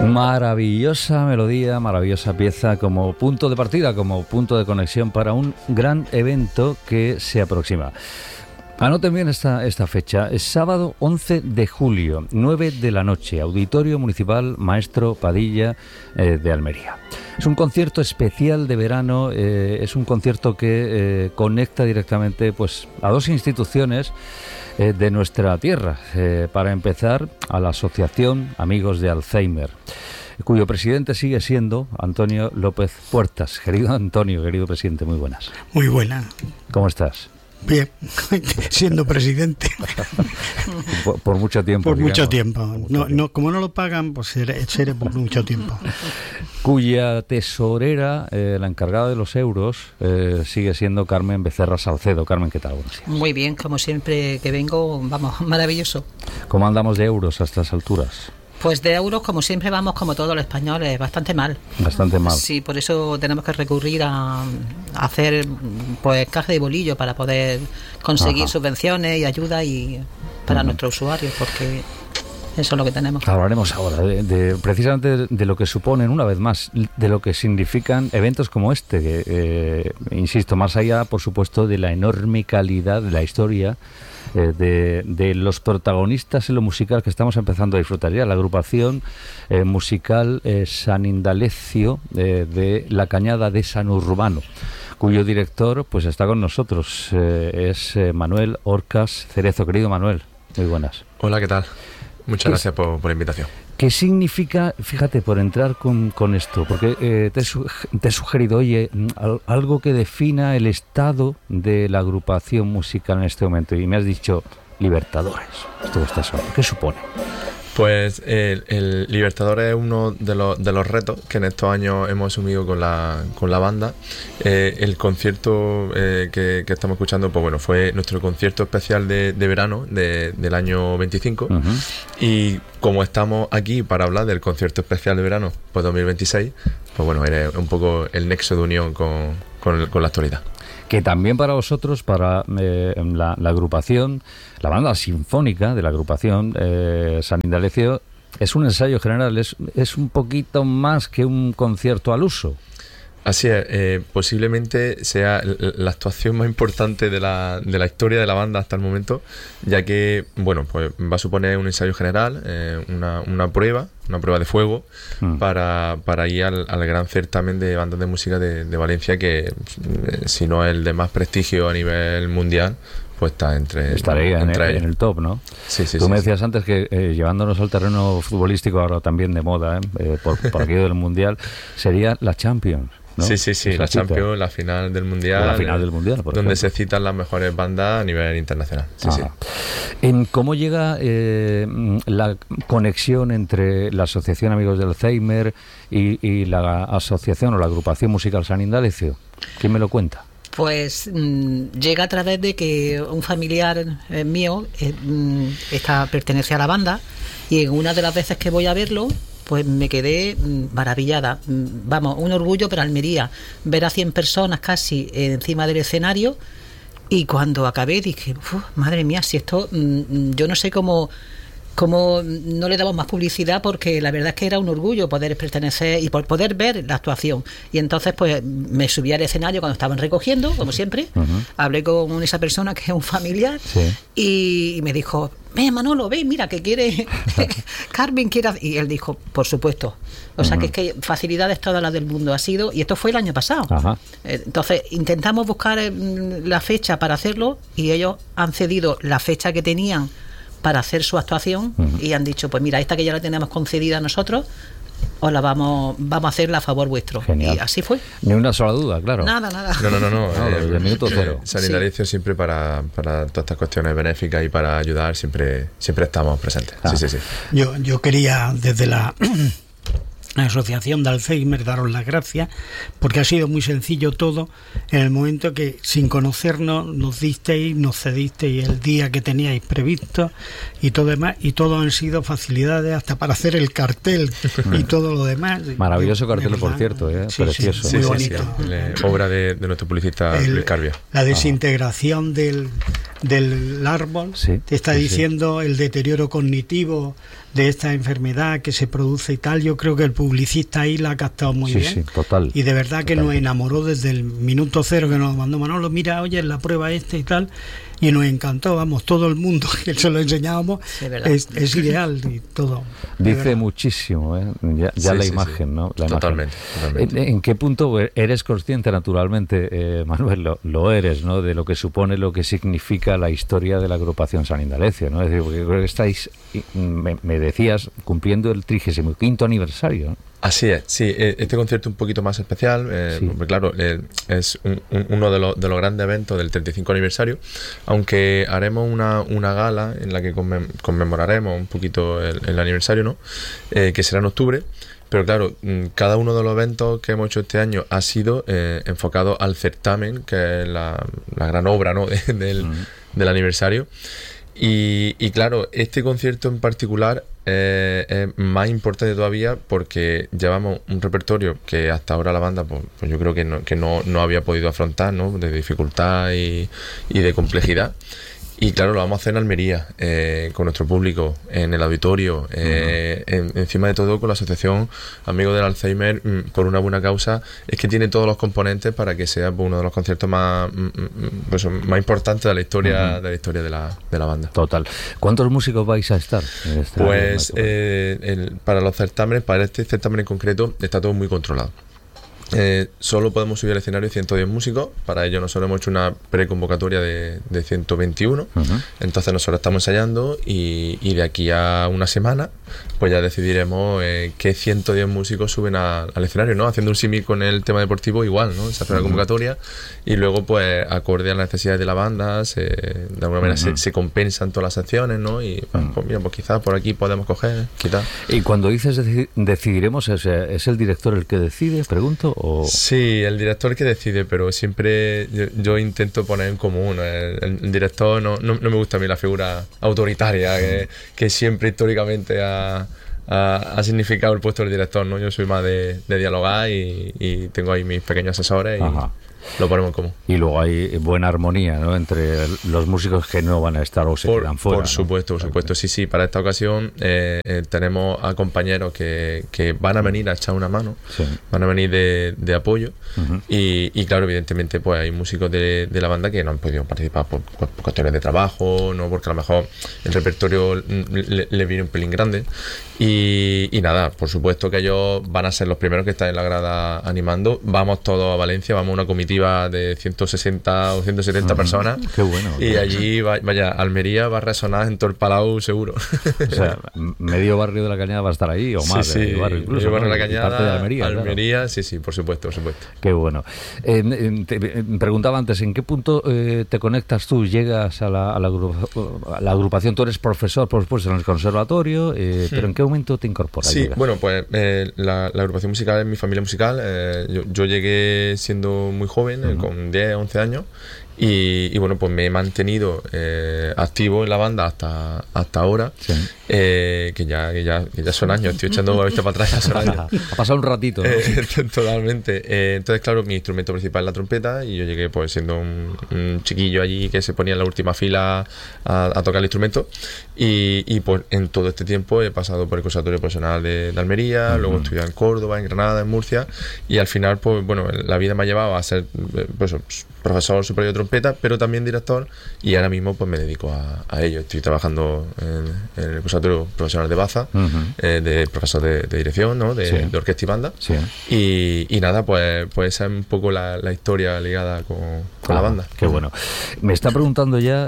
Maravillosa melodía, maravillosa pieza como punto de partida, como punto de conexión para un gran evento que se aproxima. Anoten bien esta fecha, es sábado 11 de julio, 9 de la noche, Auditorio Municipal Maestro Padilla de Almería. Es un concierto especial de verano, es un concierto que conecta directamente pues, a dos instituciones de nuestra tierra. Para empezar, a la Asociación Amigos de Alzheimer, cuyo presidente sigue siendo Antonio López Puertas. Querido Antonio, querido presidente, muy buenas. Muy buena. ¿Cómo estás? Bien, siendo presidente. Por mucho tiempo. Por mucho tiempo. No, como no lo pagan, pues seré por mucho tiempo. Cuya tesorera, la encargada de los euros, sigue siendo Carmen Becerra Salcedo. Carmen, ¿qué tal? Muy bien, como siempre que vengo, vamos, maravilloso. ¿Cómo andamos de euros a estas alturas? Pues de euros, como siempre, vamos como todos los españoles, bastante mal. Bastante mal. Sí, por eso tenemos que recurrir a hacer pues caja de bolillo para poder conseguir subvenciones y ayuda y para nuestros usuarios, porque eso es lo que tenemos. Hablaremos ahora precisamente de lo que suponen, una vez más, de lo que significan eventos como este, que, insisto, más allá, por supuesto, de la enorme calidad de la historia, de los protagonistas en lo musical que estamos empezando a disfrutar ya, la agrupación musical San Indalecio de la Cañada de San Urbano, cuyo director pues está con nosotros, es Manuel Orcas Cerezo. Querido Manuel, muy buenas. Hola, ¿qué tal? Muchas gracias por la invitación. ¿Qué significa, fíjate, por entrar con esto? Porque te he sugerido, oye, algo que defina el estado de la agrupación musical en este momento, y me has dicho Libertadores. Esto que estás hablando, ¿qué supone? Pues el Libertadores es uno de los retos que en estos años hemos asumido con la banda. El concierto que estamos escuchando, pues bueno, fue nuestro concierto especial de verano del año 25. Uh-huh. Y como estamos aquí para hablar del concierto especial de verano, pues 2026, pues bueno, era un poco el nexo de unión con la actualidad. Que también para vosotros, para la agrupación, la banda sinfónica de la agrupación San Indalecio, es un ensayo general, es un poquito más que un concierto al uso. Así es, posiblemente sea la actuación más importante de la historia de la banda hasta el momento, ya que, bueno, pues va a suponer un ensayo general, una prueba de fuego para ir al gran certamen de bandas de música de Valencia, que si no es el de más prestigio a nivel mundial, pues estaría en el top, ¿no? Sí. Tú me decías antes que llevándonos al terreno futbolístico, ahora también de moda, por aquello del Mundial, sería la Champions, ¿no? Sí, la Champions, la final del Mundial. La final del Mundial, por donde ejemplo. Se citan las mejores bandas a nivel internacional. Sí. ¿En cómo llega la conexión entre la Asociación Amigos de Alzheimer y la asociación o la agrupación musical San Indalecio? ¿Quién me lo cuenta? Pues llega a través de que un familiar mío pertenece a la banda, y en una de las veces que voy a verlo, pues me quedé maravillada. Vamos, un orgullo para Almería, ver a 100 personas casi encima del escenario, y cuando acabé dije, madre mía, si esto, yo no sé cómo no le damos más publicidad, porque la verdad es que era un orgullo poder pertenecer y poder ver la actuación. Y entonces pues me subí al escenario cuando estaban recogiendo, como siempre. Uh-huh. Hablé con esa persona que es un familiar, y me dijo, Manolo, mira que quiere Carmen quiere, y él dijo, por supuesto. O sea, que es que facilidades todas las del mundo ha sido, y esto fue el año pasado. Ajá. Entonces intentamos buscar la fecha para hacerlo, y ellos han cedido la fecha que tenían para hacer su actuación, y han dicho, pues mira, esta que ya la tenemos concedida nosotros, os la vamos a hacerla a favor vuestro. Genial. Y así fue. Ni una sola duda, claro. Nada. No. Desde el minuto cero. San Indalecio siempre para todas estas cuestiones benéficas y para ayudar siempre estamos presentes. Sí. Yo quería desde la Asociación de Alzheimer daros las gracias, porque ha sido muy sencillo todo, en el momento que sin conocernos nos cedisteis el día que teníais previsto y todo demás, y todo han sido facilidades hasta para hacer el cartel y todo lo demás. Maravilloso cartel, por cierto, precioso. Sí, muy bonito. Obra de nuestro publicista Luis Carbia. La desintegración del árbol, te está diciendo el deterioro cognitivo de esta enfermedad que se produce y tal. Yo creo que el publicista ahí la ha captado muy bien. Sí, total. Y de verdad que nos enamoró desde el minuto cero que nos mandó Manolo, mira, oye, la prueba y tal, y nos encantó, vamos, todo el mundo que se lo enseñábamos, sí, es ideal y todo. Dice muchísimo, ya la imagen, ¿no? La totalmente, imagen. totalmente. ¿En qué punto eres consciente, naturalmente, Manuel, lo eres, ¿no?, de lo que supone, lo que significa la historia de la agrupación San Indalecio, ¿no? Es decir, porque creo que estáis, me decías, cumpliendo el 35º aniversario, ¿no? Así es, sí, este concierto es un poquito más especial, porque claro, es uno de los grandes eventos del 35 aniversario, aunque haremos una gala en la que conmemoraremos un poquito el aniversario, ¿no? Que será en octubre. Pero claro, cada uno de los eventos que hemos hecho este año ha sido enfocado al certamen, que es la gran obra, ¿no?, del aniversario. Y claro, este concierto en particular es más importante todavía porque llevamos un repertorio que hasta ahora la banda pues yo creo que no había podido afrontar, ¿no?, de dificultad y de complejidad. Y claro, lo vamos a hacer en Almería, con nuestro público, en el auditorio, encima de todo con la Asociación Amigos del Alzheimer, por una buena causa. Es que tiene todos los componentes para que sea uno de los conciertos más importantes de la historia de la banda. Total. ¿Cuántos músicos vais a estar? Pues para los certámenes, para este certamen en concreto, está todo muy controlado. Solo podemos subir al escenario 110 músicos. Para ello nosotros hemos hecho una preconvocatoria de 121. Entonces nosotros estamos ensayando y de aquí a una semana pues ya decidiremos qué 110 músicos suben al escenario, ¿no? Haciendo un símil con el tema deportivo igual, ¿no? Se hace una convocatoria y luego pues acorde a las necesidades de la banda de alguna manera se compensan todas las acciones, ¿no? Y pues mira, pues quizás por aquí podemos coger, quitar. Y cuando dices decidiremos, ¿es el director el que decide, pregunto? Sí, el director que decide, pero siempre yo intento poner en común. El director no me gusta a mí la figura autoritaria que siempre históricamente ha significado el puesto del director, ¿no? Yo soy más de dialogar y tengo ahí mis pequeños asesores y lo ponemos en común. Y luego hay buena armonía, ¿no?, entre los músicos que no van a estar o se quedan fuera. Por supuesto, sí. Para esta ocasión tenemos a compañeros que van a venir a echar una mano, van a venir de apoyo y claro, evidentemente pues hay músicos de la banda que no han podido participar por cuestiones de trabajo, no porque a lo mejor el repertorio le viene un pelín grande y nada, por supuesto que ellos van a ser los primeros que están en la grada animando. Vamos todos a Valencia, vamos a una comitiva de 160 o 170 personas. Qué bueno. Y allí, vaya, Almería va a resonar en todo el Palau seguro. O sea, medio barrio de la Cañada va a estar ahí, o más, sí, barrio incluso. Medio barrio de la Cañada, parte de Almería, claro. Sí, por supuesto. Qué bueno. Te preguntaba antes, ¿en qué punto te conectas tú? ¿Llegas a la agrupación? Tú eres profesor, por supuesto, en el conservatorio, pero ¿en qué momento te incorporas? Sí, bueno, pues la agrupación musical es mi familia musical. Yo llegué siendo muy joven, con 10, 11 años. Y bueno, pues me he mantenido activo en la banda hasta ahora, que ya son años, estoy echando la vista para atrás, ya son años. Ha pasado un ratito, ¿no? Totalmente. Entonces, claro, mi instrumento principal es la trompeta y yo llegué pues siendo un chiquillo allí que se ponía en la última fila a tocar el instrumento y pues en todo este tiempo he pasado por el Conservatorio Profesional de Almería, luego he estudiado en Córdoba, en Granada, en Murcia y al final, pues bueno, la vida me ha llevado a ser pues, profesor superior de trompeta, pero también director, y ahora mismo pues me dedico a ello. Estoy trabajando en el Conservatorio Profesional de Baza, de profesor de dirección, ¿no? de orquesta y banda, y nada, pues esa es un poco la historia ligada con la banda. Qué bueno. Me está preguntando ya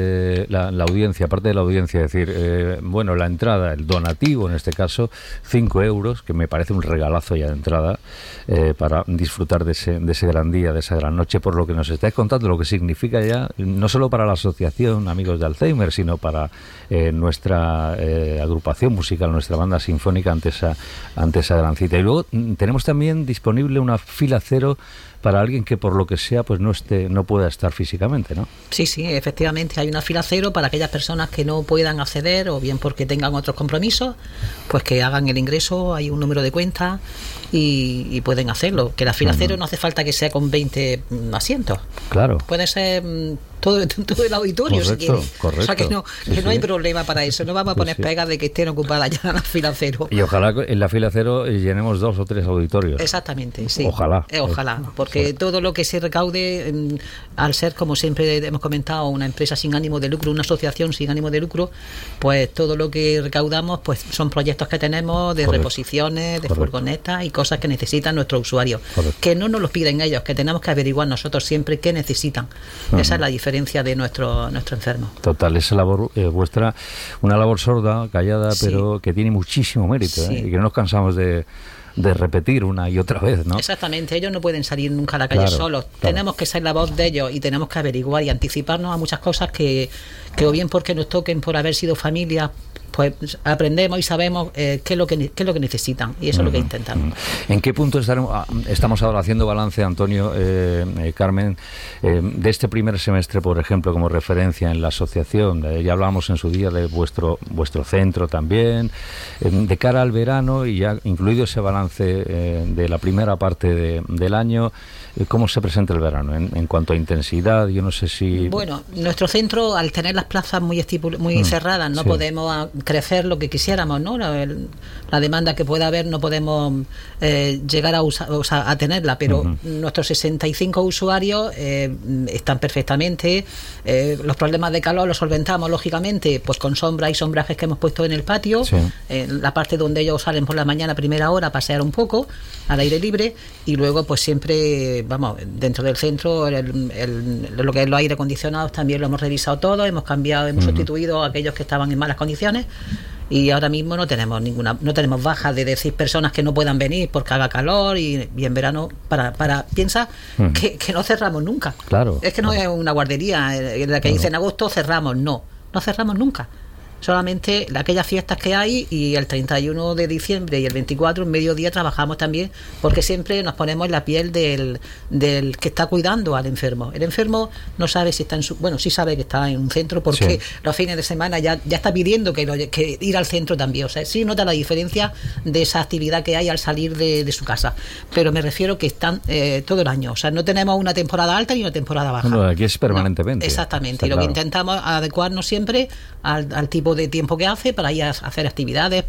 la audiencia, aparte de la audiencia, es decir, bueno, la entrada, el donativo en este caso, 5 euros, que me parece un regalazo ya de entrada, para disfrutar de ese gran día, de esa gran noche, por lo que nos estáis contando, lo que significa ya, no solo para la Asociación Amigos de Alzheimer, sino para nuestra agrupación musical, nuestra banda sinfónica ante esa gran cita. Y luego tenemos también disponible una fila cero para alguien que por lo que sea pues no pueda estar físicamente, ¿no? Sí, efectivamente hay una fila cero para aquellas personas que no puedan acceder o bien porque tengan otros compromisos, pues que hagan el ingreso, hay un número de cuenta y pueden hacerlo, que la fila cero no hace falta que sea con 20 asientos. Claro. Puede ser todo el auditorio, correcto, si quiere. Correcto. O sea que no hay problema para eso, no vamos a poner pegas de que estén ocupadas ya en la fila cero. Y ojalá en la fila cero llenemos 2 o 3 auditorios. Exactamente, sí. Ojalá. Ojalá, porque sí. Todo lo que se recaude, al ser, como siempre hemos comentado, una empresa sin ánimo de lucro, una asociación sin ánimo de lucro, pues todo lo que recaudamos pues son proyectos que tenemos de reposiciones, de furgonetas y cosas que necesitan nuestros usuarios. Que no nos los piden ellos, que tenemos que averiguar nosotros siempre qué necesitan. Esa es la diferencia de nuestro enfermo. Total, esa labor vuestra, una labor sorda, callada, sí. Pero que tiene muchísimo mérito, sí. Y que no nos cansamos de repetir una y otra vez, ¿no? Exactamente, ellos no pueden salir nunca a la calle solos. Tenemos que ser la voz de ellos y tenemos que averiguar y anticiparnos a muchas cosas que o bien porque nos toquen por haber sido familia, pues aprendemos y sabemos qué es lo que necesitan, y eso es lo que intentamos. ¿En qué punto estamos ahora haciendo balance, Antonio, Carmen, de este primer semestre, por ejemplo, como referencia en la asociación? Ya hablábamos en su día de vuestro centro también, de cara al verano, y ya incluido ese balance de la primera parte del año. ¿Cómo se presenta el verano en cuanto a intensidad? Yo no sé si... Bueno, nuestro centro, al tener las plazas muy cerradas, no podemos crecer lo que quisiéramos, ¿no? La demanda que pueda haber no podemos llegar a tenerla, pero nuestros 65 usuarios están perfectamente. Los problemas de calor los solventamos, lógicamente, pues con sombra y sombrajes que hemos puesto en el patio, la parte donde ellos salen por la mañana a primera hora a pasear un poco al aire libre, y luego pues siempre, vamos, dentro del centro lo que es los aire acondicionados también lo hemos revisado todo, hemos cambiado, hemos sustituido a aquellos que estaban en malas condiciones, y ahora mismo no tenemos bajas de decir personas que no puedan venir porque haga calor, y en verano piensa que no cerramos nunca. Claro. Es que no es una guardería en la que dice en agosto cerramos, no cerramos nunca. Solamente aquellas fiestas que hay, y el 31 de diciembre y el 24 en mediodía trabajamos también, porque siempre nos ponemos en la piel del que está cuidando al enfermo. El enfermo no sabe si está sí sabe que está en un centro, porque los fines de semana ya está pidiendo que ir al centro también. O sea, sí nota la diferencia de esa actividad que hay al salir de su casa. Pero me refiero que están todo el año. O sea, no tenemos una temporada alta ni una temporada baja. No, aquí es permanentemente. No, exactamente. Y lo que intentamos adecuarnos siempre al tipo de tiempo que hace para ir a hacer actividades,